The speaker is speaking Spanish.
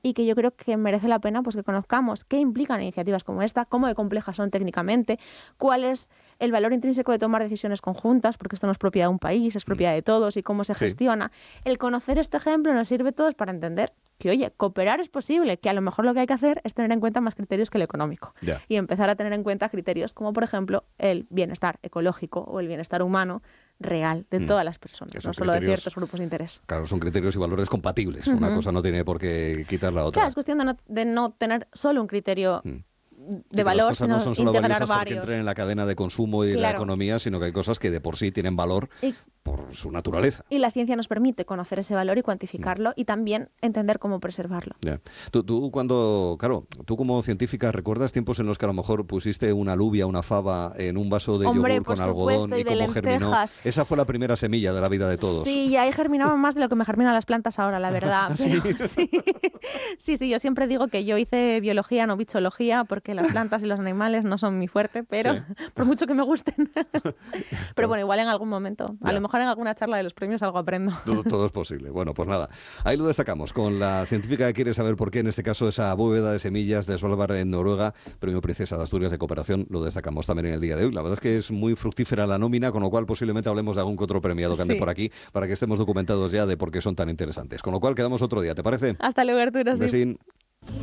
y que yo creo que merece la pena pues que conozcamos qué implican iniciativas como esta, cómo de complejas son técnicamente, cuál es el valor intrínseco de tomar decisiones conjuntas, porque esto no es propiedad de un país, es propiedad de todos, y cómo se gestiona. El conocer este ejemplo nos sirve a todos para entender que, oye, cooperar es posible, que a lo mejor lo que hay que hacer es tener en cuenta más criterios que el económico. Y empezar a tener en cuenta criterios como, por ejemplo, el bienestar ecológico o el bienestar humano real de todas las personas, no solo de ciertos grupos de interés. Claro, son criterios y valores compatibles. Una cosa no tiene por qué quitar la otra. Claro, es cuestión de no tener solo un criterio de valor, las cosas no son solo integrar valiosas porque varios. entren en la cadena de consumo y de la economía, sino que hay cosas que de por sí tienen valor por su naturaleza. Y la ciencia nos permite conocer ese valor y cuantificarlo y también entender cómo preservarlo. Tú cuando, claro, tú como científica, ¿recuerdas tiempos en los que a lo mejor pusiste una alubia, una fava en un vaso de yogur con algodón y cómo germinó? Esa fue la primera semilla de la vida de todos. Sí, y ahí germinaban más de lo que me germinan las plantas ahora, la verdad. Pero, sí, yo siempre digo que yo hice biología, no bichología, porque las plantas y los animales no son mi fuerte, pero por mucho que me gusten. Pero bueno, igual en algún momento, a lo mejor en alguna charla de los premios algo aprendo. Todo es posible. Bueno, pues nada, ahí lo destacamos con la científica que quiere saber por qué, en este caso, esa bóveda de semillas de Svalbard en Noruega, Premio Princesa de Asturias de Cooperación, lo destacamos también en el día de hoy. La verdad es que es muy fructífera la nómina, con lo cual posiblemente hablemos de algún que otro premiado que ande por aquí, para que estemos documentados ya de por qué son tan interesantes. Con lo cual quedamos otro día, ¿te parece? Hasta luego, Arturo. Besín.